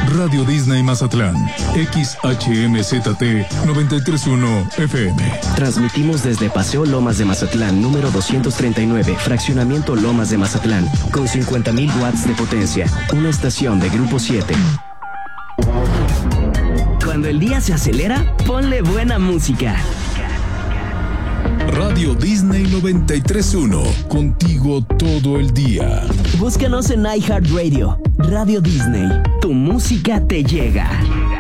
Radio Disney Mazatlán, XHMZT 931 FM. Transmitimos desde Paseo Lomas de Mazatlán, número 239, Fraccionamiento Lomas de Mazatlán, con 50,000 watts de potencia. Una estación de Grupo 7. Cuando el día se acelera, ponle buena música. Radio Disney 93.1, contigo todo el día. Búscanos en iHeartRadio. Radio Disney, tu música te llega.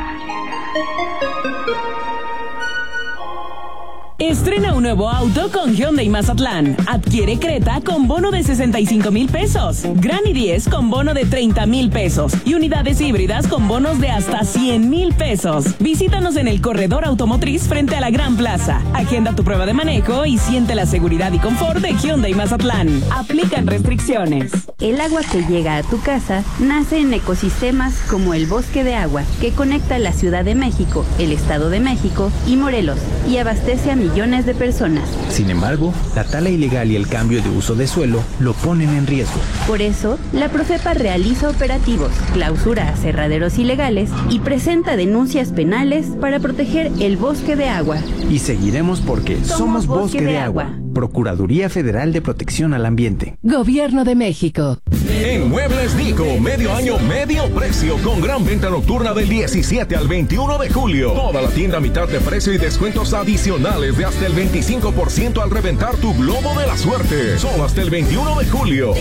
Estrena un nuevo auto con Hyundai Mazatlán. Adquiere Creta con bono de 65,000 pesos. Granny 10 con bono de 30,000 pesos. Y unidades híbridas con bonos de hasta 100,000 pesos. Visítanos en el corredor automotriz frente a la Gran Plaza. Agenda tu prueba de manejo y siente la seguridad y confort de Hyundai Mazatlán. Aplican restricciones. El agua que llega a tu casa nace en ecosistemas como el Bosque de Agua, que conecta la Ciudad de México, el Estado de México y Morelos, y abastece a millones de personas. Sin embargo, la tala ilegal y el cambio de uso de suelo lo ponen en riesgo. Por eso, la Profepa realiza operativos, clausura aserraderos ilegales y presenta denuncias penales para proteger el Bosque de Agua. Y seguiremos porque somos Bosque de Agua. Procuraduría Federal de Protección al Ambiente. Gobierno de México. En Muebles Dico, medio año, medio precio, con gran venta nocturna del 17 al 21 de julio. Toda la tienda a mitad de precio y descuentos adicionales de hasta el 25% al reventar tu globo de la suerte. Solo hasta el 21 de julio.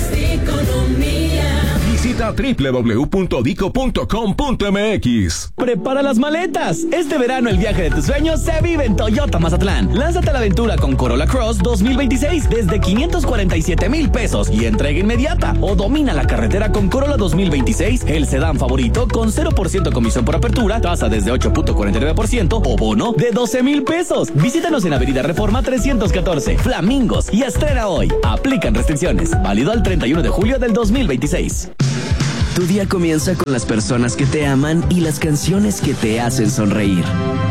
Visita www.dico.com.mx. Prepara las maletas. Este verano el viaje de tus sueños se vive en Toyota Mazatlán. Lánzate a la aventura con Corolla Cross 2026 desde 547,000 pesos y entrega inmediata. O domina la carretera con Corolla 2026, el sedán favorito con 0% comisión por apertura, tasa desde 8.49% o bono de 12,000 pesos. Visítanos en Avenida Reforma 314, Flamingos, y estrena hoy. Aplican restricciones. Válido al 31 de julio del 2026. Tu día comienza con las personas que te aman y las canciones que te hacen sonreír.